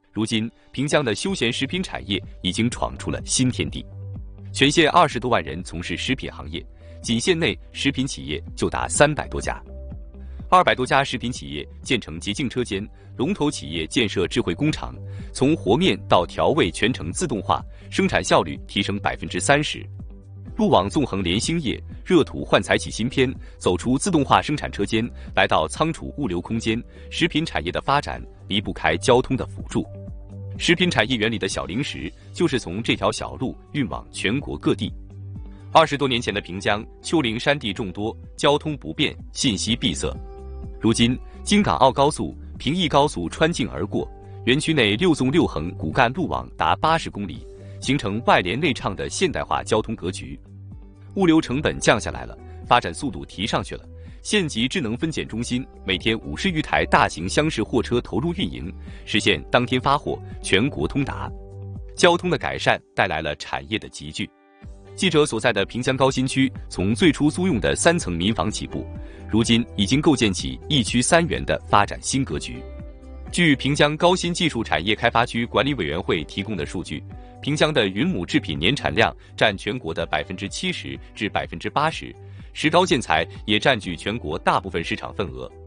如今，平江的休闲食品产业已经闯出了新天地。全县20多万人从事食品行业，仅县内食品企业就达300多家，200多家食品企业建成洁净车间，龙头企业建设智慧工厂，从和面到调味全程自动化，生产效率提升30%。路网纵横联兴业，热土焕财起新篇，走出自动化生产车间，来到仓储物流空间。食品产业的发展离不开交通的辅助。食品产业园里的小零食就是从这条小路运往全国各地。20多年前的平江，丘陵山地众多，交通不便，信息闭塞。如今，京港澳高速、平义高速穿境而过，园区内6纵6横骨干路网达80公里，形成外连内畅的现代化交通格局。物流成本降下来了，发展速度提上去了。县级智能分拣中心每天50余台大型厢式货车投入运营，实现当天发货、全国通达。交通的改善带来了产业的集聚。记者所在的平江高新区，从最初租用的3层民房起步，如今已经构建起1区3园的发展新格局。据平江高新技术产业开发区管理委员会提供的数据，平江的云母制品年产量占全国的70%至80%，石膏建材也占据全国大部分市场份额。